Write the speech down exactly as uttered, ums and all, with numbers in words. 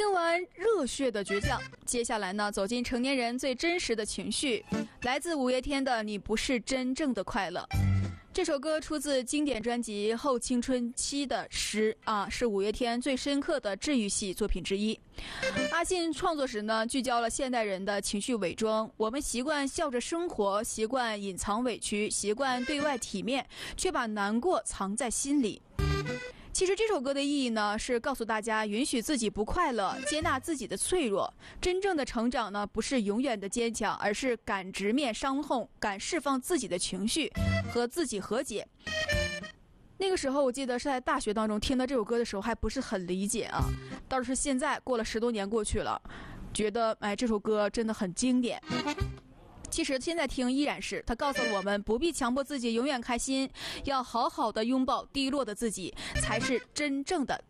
听完热血的倔强，接下来呢，走进成年人最真实的情绪，来自五月天的《你不是真正的快乐》。这首歌出自经典专辑《后青春期的诗》啊，是五月天最深刻的治愈系作品之一。阿信创作时呢，聚焦了现代人的情绪伪装。我们习惯笑着生活，习惯隐藏委屈，习惯对外体面，却把难过藏在心里。其实这首歌的意义呢，是告诉大家允许自己不快乐，接纳自己的脆弱。真正的成长呢，不是永远的坚强，而是敢直面伤痛，敢释放自己的情绪，和自己和解。那个时候我记得是在大学当中听到这首歌的时候还不是很理解啊，倒是现在过了十多年过去了，觉得哎这首歌真的很经典。其实现在听依然是，他告诉了我们不必强迫自己永远开心，要好好的拥抱低落的自己，才是真正的